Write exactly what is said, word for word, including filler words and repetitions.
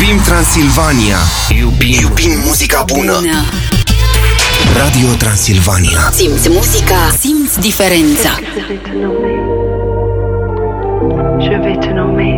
Iubim Transilvania. Iubim, Iubim muzica bună. bună. Radio Transilvania. Simți muzica, simți diferența.